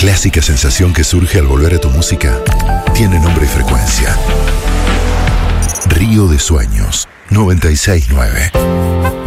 clásica sensación que surge al volver a tu música tiene nombre y frecuencia. Río de Sueños 96.9.